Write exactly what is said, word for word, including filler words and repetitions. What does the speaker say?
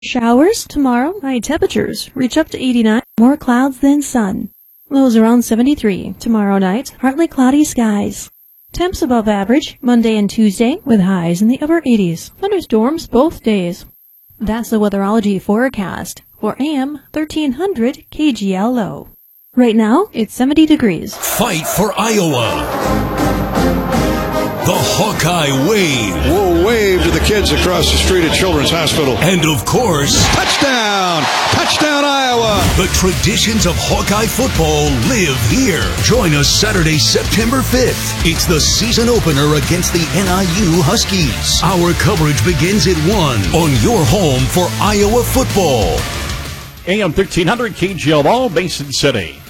Showers tomorrow. High temperatures reach up to eighty-nine. More clouds than sun. Lows around seventy-three. Tomorrow night, partly cloudy skies. Temps above average Monday and Tuesday with highs in the upper eighties. Thunderstorms both days. That's the weatherology forecast for A M thirteen hundred K G L O. Right now, it's seventy degrees. Fight for Iowa. The Hawkeye Wave. We'll wave to the kids across the street at Children's Hospital. And of course, touchdown! Touchdown, Iowa! The traditions of Hawkeye football live here. Join us Saturday, September fifth. It's the season opener against the N I U Huskies. Our coverage begins at one on your home for Iowa football. A M thirteen hundred K G L O, Mason City.